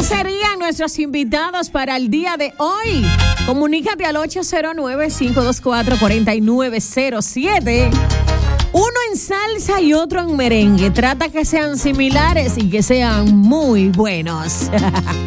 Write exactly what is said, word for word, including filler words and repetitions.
¿Quiénes serían nuestros invitados para el día de hoy? Comunícate al ocho cero nueve, cinco dos cuatro, cuatro nueve cero siete. Uno en salsa y otro en merengue. Trata que sean similares y que sean muy buenos.